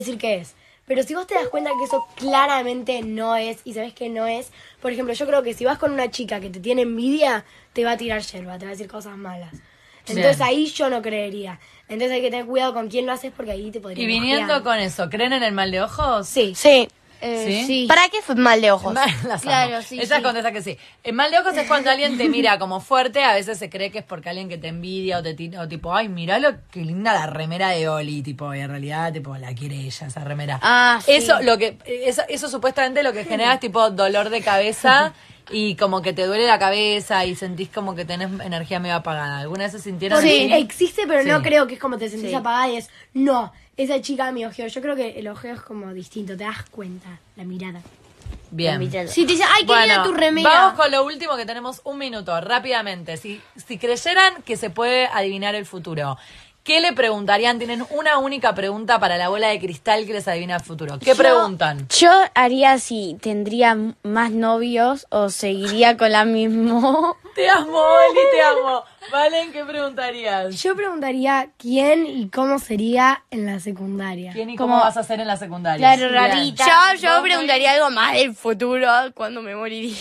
decir qué es. Pero si vos te das cuenta que eso claramente no es, y sabés que no es, por ejemplo, yo creo que si vas con una chica que te tiene envidia, te va a tirar yerba, te va a decir cosas malas. Entonces Bien. ahí yo no creería. Entonces hay que tener cuidado con quién lo haces porque ahí te podría Y viniendo mojear. con eso, ¿creen en el mal de ojos? Sí. Sí. ¿Sí? Sí. ¿Para qué fue mal de ojos? Las Claro, amo. sí, Ella sí. contesta que sí. El mal de ojos es cuando alguien te mira como fuerte, a veces se cree que es porque alguien que te envidia o te o tipo, ay, mirá qué linda la remera de Oli, tipo, y en realidad tipo la quiere ella esa remera. Ah, sí. Eso supuestamente lo que genera es tipo dolor de cabeza y como que te duele la cabeza y sentís como que tenés energía medio apagada. ¿Alguna vez se sintieron Sí, así? existe, pero Sí. no creo que es como te sentís Sí. apagada y es, no, esa chica me ojeó. Yo creo que el ojeo es como distinto, te das cuenta, la mirada. Bien. Sí, te dice, ay, qué linda tu remera. Vamos con lo último que tenemos un minuto, rápidamente. Si creyeran que se puede adivinar el futuro, ¿qué le preguntarían? Tienen una única pregunta para la bola de cristal que les adivina el futuro. ¿Qué preguntan? Yo haría si tendría más novios o seguiría con la misma. Te amo, Oli, te amo. Valen, ¿qué preguntarías? Yo preguntaría quién y cómo sería en la secundaria. ¿Quién y cómo vas a hacer en la secundaria? Claro, Bien. rarita. Yo preguntaría algo más del futuro, cuándo me moriría.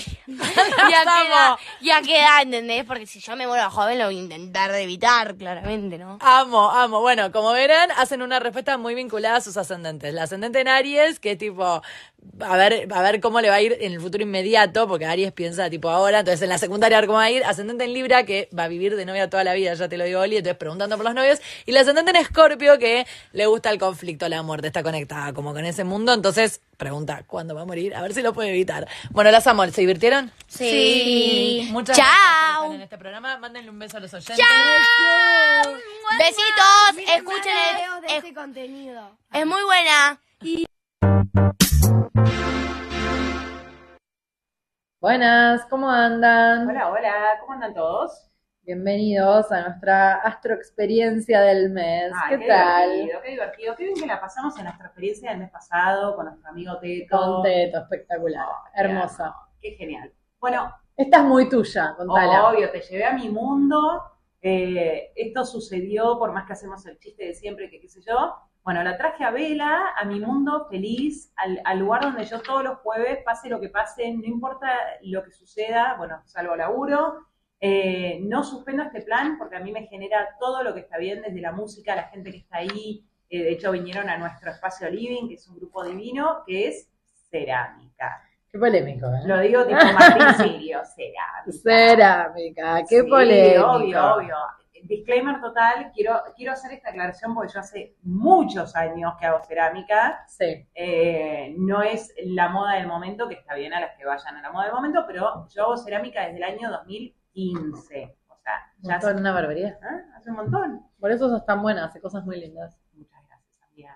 ¿Y a qué edad, entendés? Porque si yo me muero joven lo voy a intentar de evitar, claramente, ¿no? Amo. Bueno, como verán, hacen una respuesta muy vinculada a sus ascendentes. La ascendente en Aries, que es tipo, a ver cómo le va a ir en el futuro inmediato, porque Aries piensa tipo ahora, entonces en la secundaria a ver cómo va a ir. Ascendente en Libra, que va a vivir de novia toda la vida, ya te lo digo, Oli, entonces preguntando por los novios. Y la ascendente en Escorpio, que le gusta el conflicto, la muerte, está conectada como con ese mundo, entonces pregunta cuándo va a morir, a ver si lo puede evitar. Bueno, las amo, ¿se divirtieron? Sí. Muchas gracias por Chao. estar en este programa. Mándenle un beso a los oyentes. ¡Chao! Besitos. Escuchen videos de el... este contenido. Es muy buena. Buenas, ¿cómo andan? Hola, ¿cómo andan todos? Bienvenidos a nuestra astroexperiencia del mes. ¿Qué tal? Qué divertido, qué bien que la pasamos en nuestra experiencia del mes pasado con nuestro amigo Teto. Con Teto, espectacular, hermosa. Qué genial. Bueno, Esta es muy tuya, contala. obvio, te llevé a mi mundo. Esto sucedió, por más que hacemos el chiste de siempre, que qué sé yo. Bueno, la traje a Vela, a mi mundo feliz, al lugar donde yo todos los jueves, pase lo que pase, no importa lo que suceda, bueno, salvo laburo, no suspendo este plan porque a mí me genera todo lo que está bien, desde la música, la gente que está ahí. De hecho, vinieron a nuestro espacio Living, que es un grupo divino, que es cerámica. Qué polémico, ¿eh? Lo digo tipo Martín Sirio, cerámica. Cerámica, qué Sí, polémico. obvio. Disclaimer total, quiero hacer esta aclaración porque yo hace muchos años que hago cerámica. Sí. No es la moda del momento, que está bien a las que vayan a la moda del momento, pero yo hago cerámica desde el año 2015. O sea, ya Hace una barbaridad. hace un montón. Por eso sos tan buena, hace cosas muy lindas. Muchas gracias, amiga.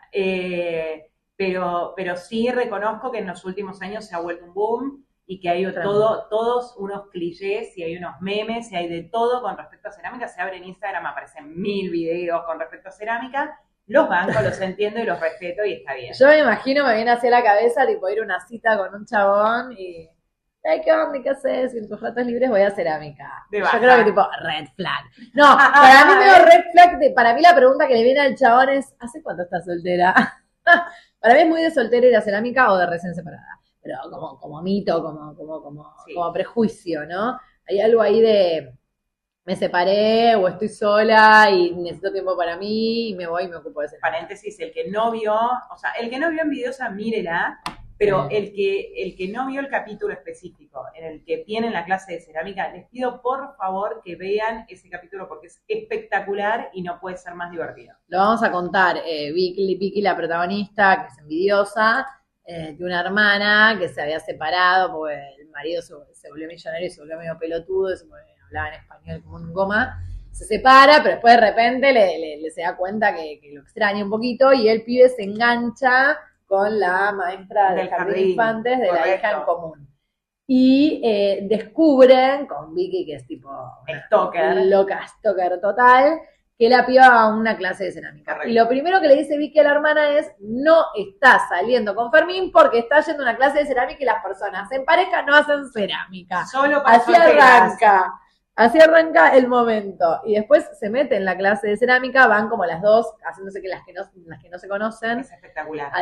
Pero sí reconozco que en los últimos años se ha vuelto un boom y que hay todos unos clichés y hay unos memes y hay de todo con respecto a cerámica. Se abre en Instagram, aparecen 1000 videos con respecto a cerámica. Los banco, los entiendo y los respeto y está bien. Yo me imagino, me viene hacia la cabeza, tipo, ir a una cita con un chabón y... Ay, ¿qué onda? ¿Qué haces? Y en tus ratos libres voy a cerámica. De Yo baja. creo que tipo, red flag. No, para mí medio red flag, para mí la pregunta que le viene al chabón es, ¿hace cuánto estás soltera? Para mí es muy de soltero ir a cerámica o de recién separada. Pero como mito, Sí. como prejuicio, ¿no? Hay algo ahí de me separé o estoy sola y necesito tiempo para mí y me voy y me ocupo de cerámica. Paréntesis, el que no vio Envidiosa, mírela, pero Sí. el que no vio el capítulo específico en el que tienen la clase de cerámica, les pido por favor que vean ese capítulo porque es espectacular y no puede ser más divertido. Lo vamos a contar. Vicky, la protagonista, que es envidiosa, de una hermana que se había separado porque el marido se volvió millonario y se volvió medio pelotudo, hablaba en español como un goma. Se separa, pero después de repente le se da cuenta que lo extraña un poquito y el pibe se engancha con la maestra del jardín de infantes de la correcto. hija en común. Y descubren, con Vicky, que es tipo Stalker. loca, stalker total, que la piba va a una clase de cerámica. Correcto. Y lo primero que le dice Vicky a la hermana es, no está saliendo con Fermín porque está yendo a una clase de cerámica y las personas en pareja no hacen cerámica. Solo para Así solteras. arranca. Así arranca el momento. Y después se mete en la clase de cerámica, van como las dos, haciéndose que las que no se conocen. Es espectacular.